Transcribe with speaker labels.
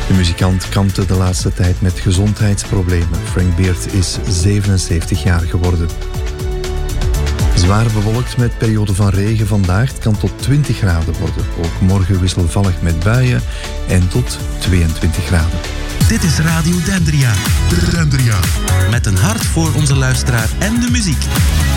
Speaker 1: De muzikant kampte de laatste tijd met gezondheidsproblemen. Frank Beard is 77 jaar geworden. Zwaar bewolkt met periode van regen vandaag. Het kan tot 20 graden worden. Ook morgen wisselvallig met buien en tot 22 graden.
Speaker 2: Dit is Radio Dendria.
Speaker 3: Dendria.
Speaker 2: Met een hart voor onze luisteraar en de muziek.